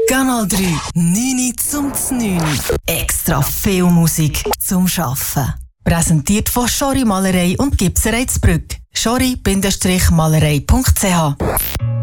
Kanal 3, 9 zum 9. Extra viel Musik zum Schaffen. Präsentiert von Schori Malerei und Gipserei Zbrügg. schori-malerei.ch